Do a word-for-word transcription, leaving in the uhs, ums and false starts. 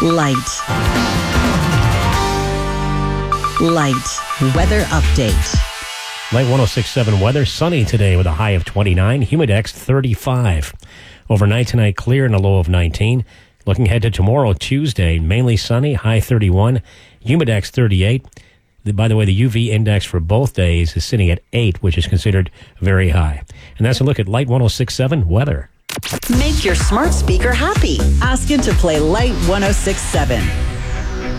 Light. Light. Weather update. Light one oh six point seven weather. Sunny today with a high of twenty-nine. Humidex thirty-five. Overnight tonight clear and a low of nineteen. Looking ahead to tomorrow, Tuesday, mainly sunny, high thirty-one. Humidex thirty-eight. By the way, the U V index for both days is sitting at eight, which is considered very high. And that's a look at Light one oh six point seven weather. Make your smart speaker happy. Ask it to play Light one oh six point seven.